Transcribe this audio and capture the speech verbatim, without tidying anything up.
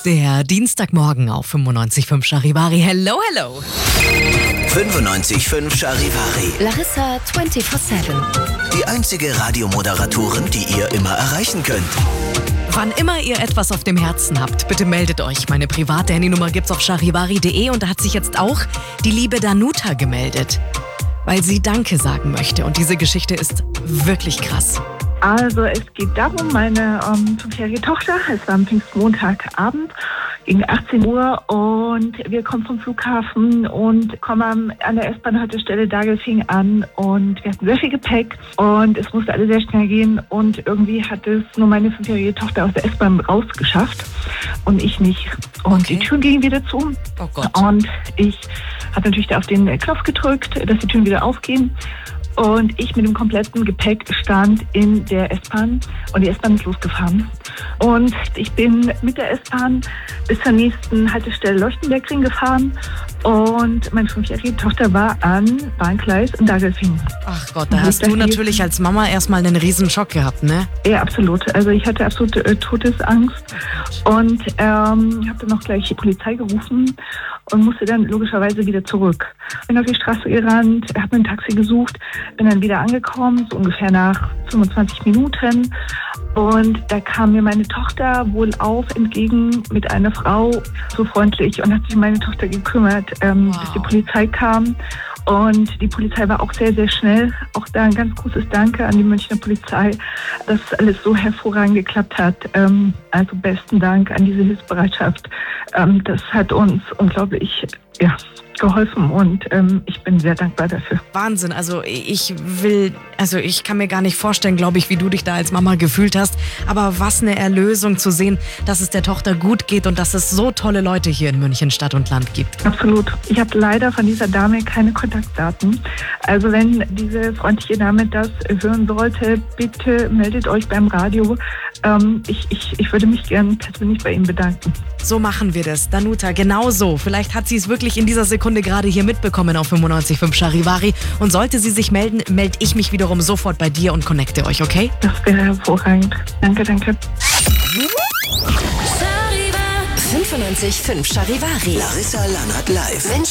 Der Dienstagmorgen auf fünfundneunzig Komma fünf Charivari. Hello, hello. fünfundneunzig Komma fünf Charivari. Larissa vierundzwanzig sieben. Die einzige Radiomoderatorin, die ihr immer erreichen könnt. Wann immer ihr etwas auf dem Herzen habt, bitte meldet euch. Meine private Handynummer gibt's auf charivari punkt de und da hat sich jetzt auch die liebe Danuta gemeldet, weil sie Danke sagen möchte. Und diese Geschichte ist wirklich krass. Also es geht darum, meine ähm, fünfjährige Tochter, es war am Pfingstmontagabend gegen achtzehn Uhr und wir kommen vom Flughafen und kommen an der S-Bahn-Haltestelle Dagelfing an und wir hatten sehr viel Gepäck und es musste alles sehr schnell gehen und irgendwie hat es nur meine fünfjährige Tochter aus der S-Bahn rausgeschafft und ich nicht. Und Okay. die Türen gingen wieder zu Oh Gott. und ich habe natürlich da auf den Knopf gedrückt, dass die Türen wieder aufgehen. Und ich mit dem kompletten Gepäck stand in der S-Bahn und die S-Bahn ist losgefahren. Und ich bin mit der S-Bahn bis zur nächsten Haltestelle Leuchtenbergring gefahren und meine fünfjährige Tochter war an Bahngleis in Dagelfing. Ach Gott, da hast du natürlich als Mama erstmal einen riesen Schock gehabt, ne? Ja, absolut. Also ich hatte absolute äh, Todesangst und ähm, habe dann auch gleich die Polizei gerufen und musste dann logischerweise wieder zurück. Bin auf die Straße gerannt, habe mir ein Taxi gesucht, bin dann wieder angekommen, so ungefähr nach fünfundzwanzig Minuten. Und da kam mir meine Tochter wohlauf entgegen mit einer Frau, so freundlich, und hat sich um meine Tochter gekümmert, ähm, Wow. bis die Polizei kam. Und die Polizei war auch sehr, sehr schnell. Auch da ein ganz großes Danke an die Münchner Polizei, dass alles so hervorragend geklappt hat. Ähm, also besten Dank an diese Hilfsbereitschaft. Ähm, das hat uns unglaublich ja, geholfen und ähm, ich bin sehr dankbar dafür. Wahnsinn, also ich will, also ich kann mir gar nicht vorstellen, glaube ich, wie du dich da als Mama gefühlt hast, aber was eine Erlösung zu sehen, dass es der Tochter gut geht und dass es so tolle Leute hier in München Stadt und Land gibt. Absolut. Ich habe leider von dieser Dame keine Kontaktdaten. Also wenn diese freundliche Dame das hören sollte, bitte meldet euch beim Radio. Ähm, ich, ich, ich würde mich gern persönlich bei Ihnen bedanken. So machen wir das, Danuta, genau so. Vielleicht hat sie es wirklich in dieser Sekunde gerade hier mitbekommen auf fünfundneunzig Komma fünf Charivari und sollte sie sich melden, melde ich mich wiederum sofort bei dir und connecte euch, okay? Das wäre hervorragend. Danke, danke. fünfundneunzig Komma fünf Charivari. Larissa Lannert live. München